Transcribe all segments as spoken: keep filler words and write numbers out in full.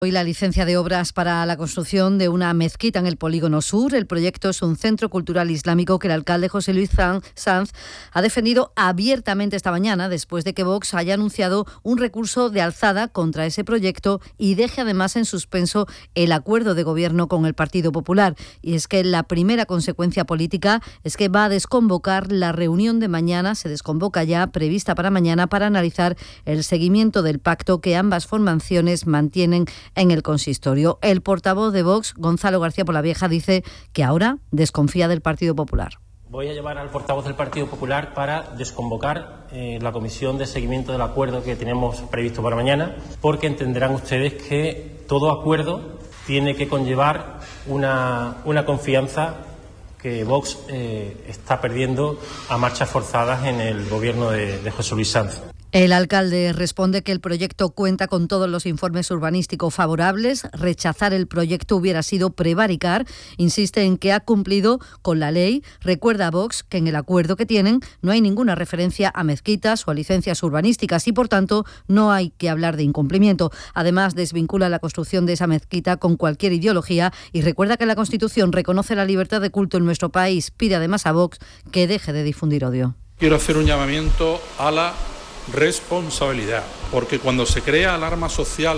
Hoy la licencia de obras para la construcción de una mezquita en el Polígono Sur. El proyecto es un centro cultural islámico que el alcalde José Luis Sanz ha defendido abiertamente esta mañana después de que Vox haya anunciado un recurso de alzada contra ese proyecto y deje además en suspenso el acuerdo de gobierno con el Partido Popular. Y es que la primera consecuencia política es que va a desconvocar la reunión de mañana, se desconvoca ya, prevista para mañana, para analizar el seguimiento del pacto que ambas formaciones mantienen en el consistorio. El portavoz de Vox, Gonzalo García Polavieja, dice que ahora desconfía del Partido Popular. Voy a llevar al portavoz del Partido Popular para desconvocar eh, la comisión de seguimiento del acuerdo que tenemos previsto para mañana, porque entenderán ustedes que todo acuerdo tiene que conllevar una, una confianza que Vox eh, está perdiendo a marchas forzadas en el gobierno de, de José Luis Sanz. El alcalde responde que el proyecto cuenta con todos los informes urbanísticos favorables. Rechazar el proyecto hubiera sido prevaricar. Insiste en que ha cumplido con la ley. Recuerda a Vox que en el acuerdo que tienen no hay ninguna referencia a mezquitas o a licencias urbanísticas y, por tanto, no hay que hablar de incumplimiento. Además, desvincula la construcción de esa mezquita con cualquier ideología y recuerda que la Constitución reconoce la libertad de culto en nuestro país. Pide además a Vox que deje de difundir odio. Quiero hacer un llamamiento a la responsabilidad, porque cuando se crea alarma social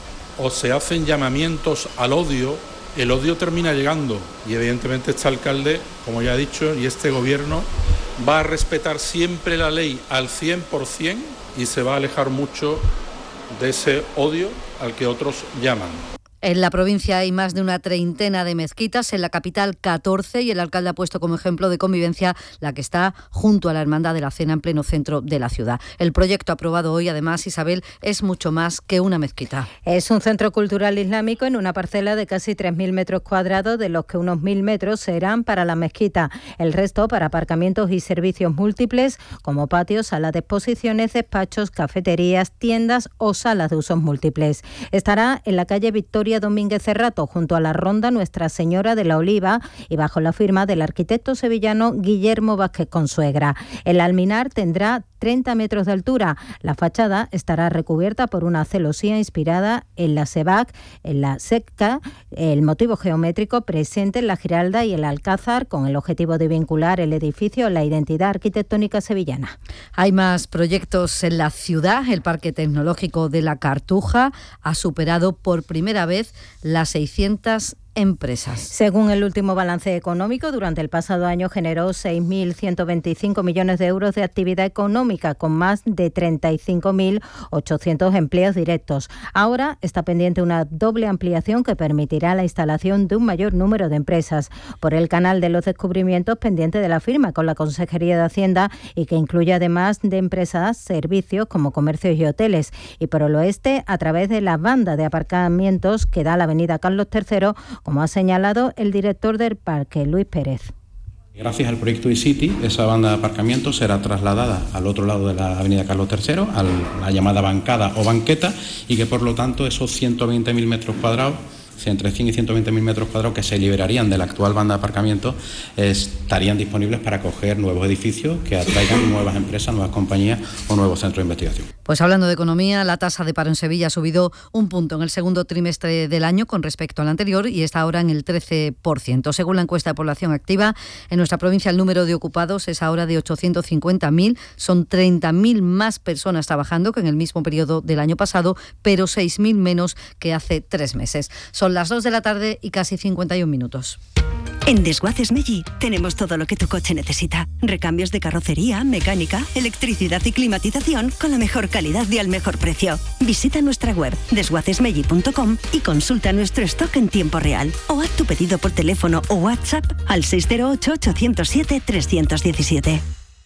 o se hacen llamamientos al odio, el odio termina llegando y evidentemente este alcalde, como ya he dicho, y este gobierno va a respetar siempre la ley al cien por ciento y se va a alejar mucho de ese odio al que otros llaman. En la provincia hay más de una treintena de mezquitas, en la capital catorce, y el alcalde ha puesto como ejemplo de convivencia la que está junto a la Hermandad de la Cena en pleno centro de la ciudad. El proyecto aprobado hoy, además, Isabel, es mucho más que una mezquita. Es un centro cultural islámico en una parcela de casi tres mil metros cuadrados, de los que unos mil metros serán para la mezquita, el resto para aparcamientos y servicios múltiples como patios, salas de exposiciones, despachos, cafeterías, tiendas o salas de usos múltiples. Estará en la calle Victoria Domínguez Cerrato, junto a la Ronda Nuestra Señora de la Oliva y bajo la firma del arquitecto sevillano Guillermo Vázquez Consuegra. El alminar tendrá treinta metros de altura. La fachada estará recubierta por una celosía inspirada en la Sebac, en la Secca, el motivo geométrico presente en la Giralda y el Alcázar, con el objetivo de vincular el edificio a la identidad arquitectónica sevillana. Hay más proyectos en la ciudad. El Parque Tecnológico de la Cartuja ha superado por primera vez las seiscientas empresas. Según el último balance económico, durante el pasado año generó seis mil ciento veinticinco millones de euros de actividad económica, con más de treinta y cinco mil ochocientos empleos directos. Ahora está pendiente una doble ampliación que permitirá la instalación de un mayor número de empresas. Por el canal de los descubrimientos, pendiente de la firma con la Consejería de Hacienda y que incluye además de empresas, servicios como comercios y hoteles. Y por el oeste, a través de la banda de aparcamientos que da la avenida Carlos tercero, como ha señalado el director del parque, Luis Pérez. Gracias al proyecto eCity, esa banda de aparcamiento será trasladada al otro lado de la avenida Carlos tercero, a la llamada bancada o banqueta, y que por lo tanto esos ciento veinte mil metros cuadrados, entre cien y ciento veinte mil metros cuadrados que se liberarían de la actual banda de aparcamiento, estarían disponibles para acoger nuevos edificios que atraigan nuevas empresas, nuevas compañías o nuevos centros de investigación. Pues hablando de economía, la tasa de paro en Sevilla ha subido un punto en el segundo trimestre del año con respecto al anterior y está ahora en el trece por ciento. Según la encuesta de población activa, en nuestra provincia el número de ocupados es ahora de ochocientos cincuenta mil. Son treinta mil más personas trabajando que en el mismo periodo del año pasado, pero seis mil menos que hace tres meses. Son las dos de la tarde y casi cincuenta y un minutos. En Desguaces Meggi tenemos todo lo que tu coche necesita. Recambios de carrocería, mecánica, electricidad y climatización con la mejor calidad y al mejor precio. Visita nuestra web desguaces meggi punto com y consulta nuestro stock en tiempo real. O haz tu pedido por teléfono o WhatsApp al seis cero ocho, ocho cero siete, tres uno siete.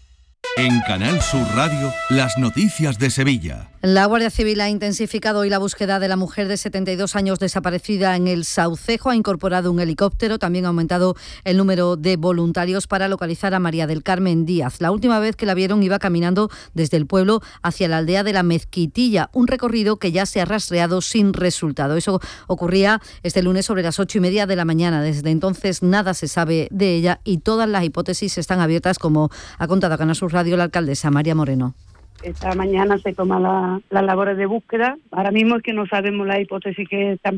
En Canal Sur Radio, las noticias de Sevilla. La Guardia Civil ha intensificado hoy la búsqueda de la mujer de setenta y dos años desaparecida en el Saucejo. Ha incorporado un helicóptero. También ha aumentado el número de voluntarios para localizar a María del Carmen Díaz. La última vez que la vieron iba caminando desde el pueblo hacia la aldea de la Mezquitilla, un recorrido que ya se ha rastreado sin resultado. Eso ocurría este lunes sobre las ocho y media de la mañana. Desde entonces nada se sabe de ella y todas las hipótesis están abiertas, como ha contado a Canal Sur Radio la alcaldesa María Moreno. Esta mañana se toman la, las labores de búsqueda. Ahora mismo es que no sabemos la hipótesis que están